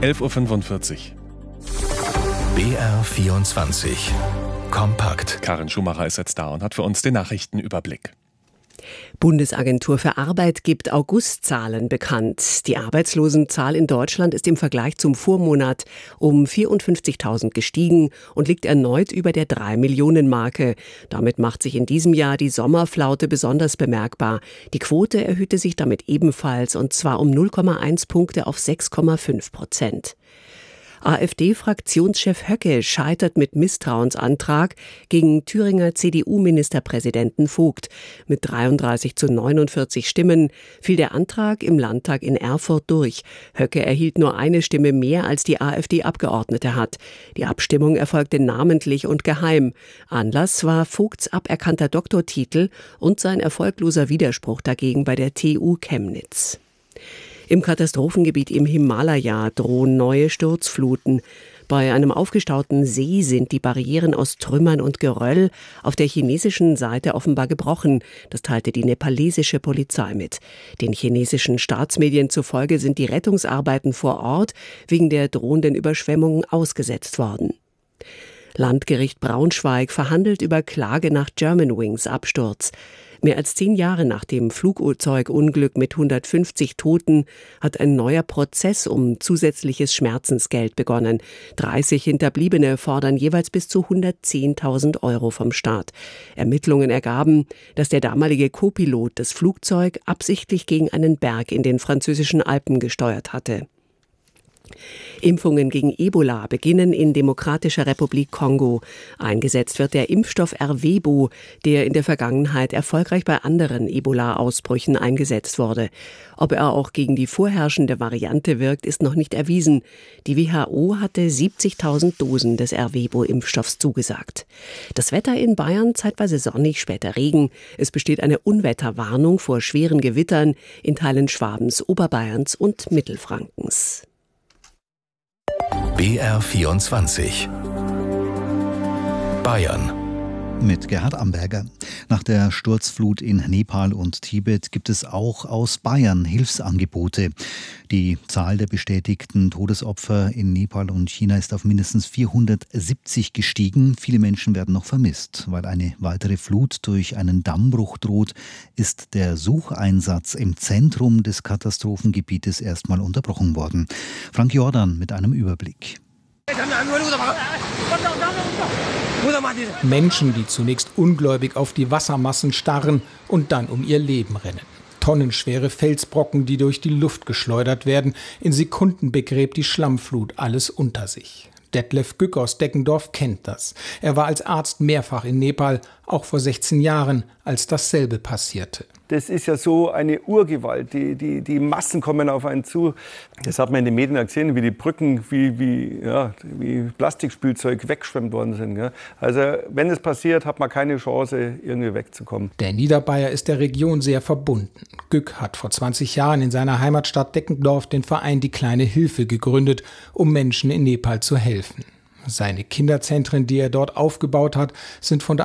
11.45 Uhr. BR24 Kompakt. Karin Schumacher ist jetzt da und hat für uns den Nachrichtenüberblick. Bundesagentur für Arbeit gibt Augustzahlen bekannt. Die Arbeitslosenzahl in Deutschland ist im Vergleich zum Vormonat um 54.000 gestiegen und liegt erneut über der 3-Millionen-Marke. Damit macht sich in diesem Jahr die Sommerflaute besonders bemerkbar. Die Quote erhöhte sich damit ebenfalls, und zwar um 0,1 Punkte auf 6,5%. AfD-Fraktionschef Höcke scheitert mit Misstrauensantrag gegen Thüringer CDU-Ministerpräsidenten Vogt. Mit 33:49 Stimmen fiel der Antrag im Landtag in Erfurt durch. Höcke erhielt nur eine Stimme mehr, als die AfD-Abgeordnete hat. Die Abstimmung erfolgte namentlich und geheim. Anlass war Vogts aberkannter Doktortitel und sein erfolgloser Widerspruch dagegen bei der TU Chemnitz. Im Katastrophengebiet im Himalaya drohen neue Sturzfluten. Bei einem aufgestauten See sind die Barrieren aus Trümmern und Geröll auf der chinesischen Seite offenbar gebrochen. Das teilte die nepalesische Polizei mit. Den chinesischen Staatsmedien zufolge sind die Rettungsarbeiten vor Ort wegen der drohenden Überschwemmungen ausgesetzt worden. Landgericht Braunschweig verhandelt über Klage nach Germanwings Absturz. Mehr als 10 Jahre nach dem Flugzeugunglück mit 150 Toten hat ein neuer Prozess um zusätzliches Schmerzensgeld begonnen. 30 Hinterbliebene fordern jeweils bis zu 110.000 Euro vom Staat. Ermittlungen ergaben, dass der damalige Co-Pilot das Flugzeug absichtlich gegen einen Berg in den französischen Alpen gesteuert hatte. Impfungen gegen Ebola beginnen in Demokratischer Republik Kongo. Eingesetzt wird der Impfstoff Ervebo, der in der Vergangenheit erfolgreich bei anderen Ebola-Ausbrüchen eingesetzt wurde. Ob er auch gegen die vorherrschende Variante wirkt, ist noch nicht erwiesen. Die WHO hatte 70.000 Dosen des Ervebo-Impfstoffs zugesagt. Das Wetter in Bayern zeitweise sonnig, später Regen. Es besteht eine Unwetterwarnung vor schweren Gewittern in Teilen Schwabens, Oberbayerns und Mittelfrankens. BR24 Bayern mit Gerhard Amberger. Nach der Sturzflut in Nepal und Tibet gibt es auch aus Bayern Hilfsangebote. Die Zahl der bestätigten Todesopfer in Nepal und China ist auf mindestens 470 gestiegen. Viele Menschen werden noch vermisst. Weil eine weitere Flut durch einen Dammbruch droht, ist der Sucheinsatz im Zentrum des Katastrophengebietes erstmal unterbrochen worden. Frank Jordan mit einem Überblick. Menschen, die zunächst ungläubig auf die Wassermassen starren und dann um ihr Leben rennen. Tonnenschwere Felsbrocken, die durch die Luft geschleudert werden. In Sekunden begräbt die Schlammflut alles unter sich. Detlef Gück aus Deckendorf kennt das. Er war als Arzt mehrfach in Nepal, auch vor 16 Jahren, als dasselbe passierte. Das ist ja so eine Urgewalt, die Massen kommen auf einen zu. Das hat man in den Medien gesehen, wie die Brücken, wie Plastikspielzeug weggeschwemmt worden sind. Gell? Also wenn es passiert, hat man keine Chance, irgendwie wegzukommen. Der Niederbayer ist der Region sehr verbunden. Gück hat vor 20 Jahren in seiner Heimatstadt Deckendorf den Verein Die kleine Hilfe gegründet, um Menschen in Nepal zu helfen. Seine Kinderzentren, die er dort aufgebaut hat, sind von der